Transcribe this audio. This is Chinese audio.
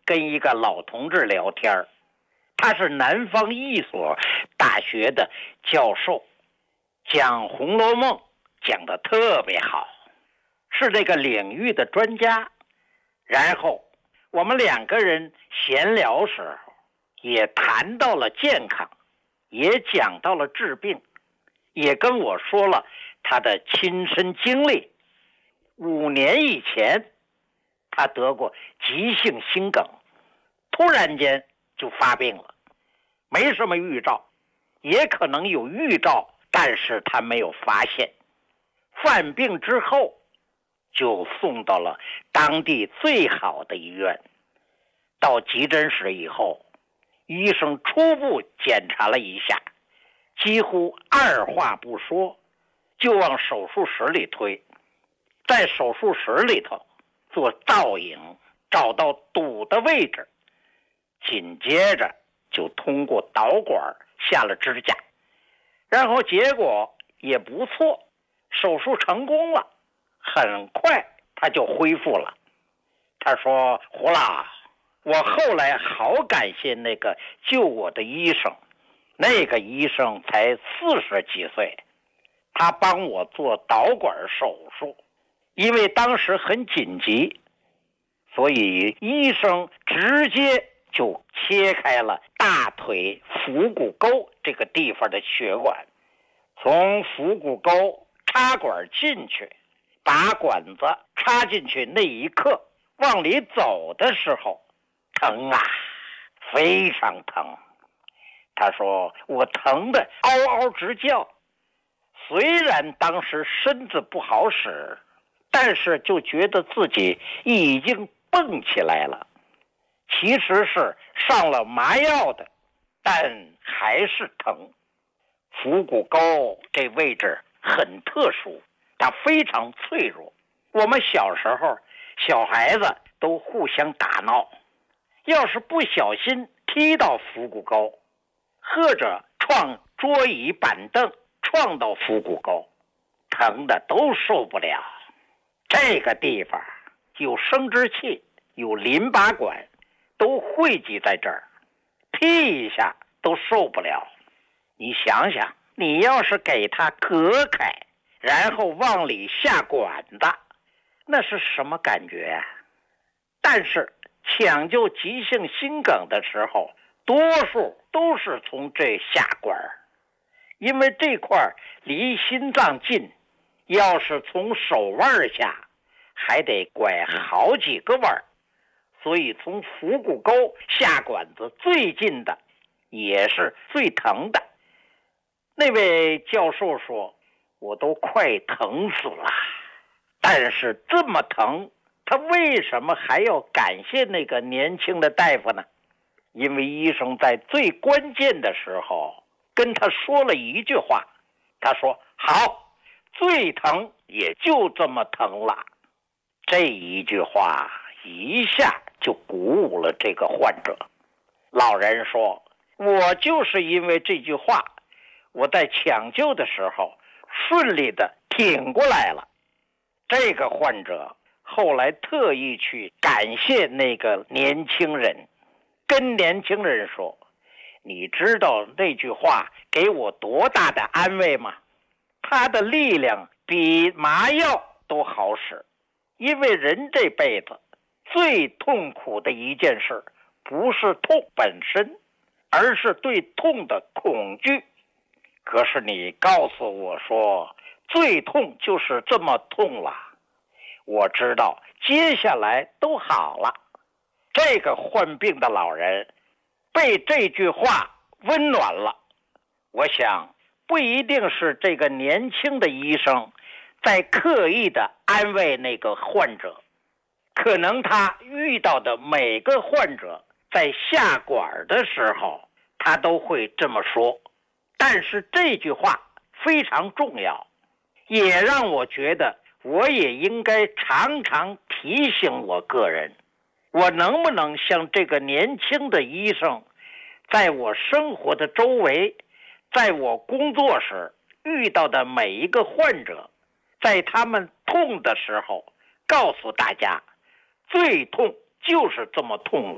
跟一个老同志聊天，他是南方一所大学的教授，讲《红楼梦》讲得特别好，是这个领域的专家。然后我们两个人闲聊时候也谈到了健康，也讲到了治病，也跟我说了他的亲身经历。5年以前他得过急性心梗，突然间就发病了，没什么预兆，也可能有预兆，但是他没有发现。犯病之后就送到了当地最好的医院，到急诊室以后，医生初步检查了一下，几乎二话不说就往手术室里推。在手术室里头做造影，找到堵的位置，紧接着就通过导管下了支架，然后结果也不错，手术成功了，很快他就恢复了。他说：胡老，我后来好感谢那个救我的医生，那个医生才40几岁，他帮我做导管手术，因为当时很紧急，所以医生直接就切开了大腿腹股沟这个地方的血管，从腹股沟插管进去，把管子插进去那一刻往里走的时候，疼啊，非常疼。他说我疼得嗷嗷直叫，虽然当时身子不好使，但是就觉得自己已经蹦起来了，其实是上了麻药的，但还是疼。腹股沟这位置很特殊，它非常脆弱。我们小时候小孩子都互相打闹，要是不小心踢到腹股沟，或者撞桌椅板凳撞到腹股沟，疼的都受不了。这个地方有生殖器，有淋巴管，都汇集在这儿，踢一下都受不了。你想想，你要是给它隔开，然后往里下管子，那是什么感觉啊？但是抢救急性心梗的时候，多数都是从这下管，因为这块离心脏近，要是从手腕下还得拐好几个弯，所以从腹股沟下管子最近的也是最疼的。那位教授说，我都快疼死了，但是这么疼，他为什么还要感谢那个年轻的大夫呢？因为医生在最关键的时候跟他说了一句话，他说好，最疼也就这么疼了。这一句话一下就鼓舞了这个患者。老人说，我就是因为这句话，我在抢救的时候顺利的挺过来了。这个患者后来特意去感谢那个年轻人，跟年轻人说，你知道那句话给我多大的安慰吗？它的力量比麻药都好使。因为人这辈子最痛苦的一件事，不是痛本身，而是对痛的恐惧。可是你告诉我说，最痛就是这么痛了，我知道接下来都好了。这个患病的老人被这句话温暖了。我想不一定是这个年轻的医生在刻意的安慰那个患者，可能他遇到的每个患者在下管的时候他都会这么说。但是这句话非常重要，也让我觉得我也应该常常提醒我个人，我能不能像这个年轻的医生，在我生活的周围，在我工作时遇到的每一个患者，在他们痛的时候告诉大家，最痛就是这么痛了。